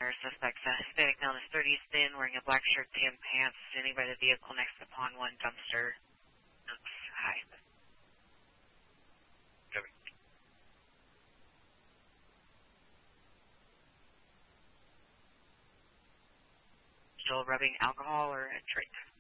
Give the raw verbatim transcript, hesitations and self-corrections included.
Our suspect, uh, Hispanic, male in his thirties, thin, wearing a black shirt, tan pants, standing by the vehicle next to the pond one dumpster. Oops, hi. Still rubbing alcohol or a drink?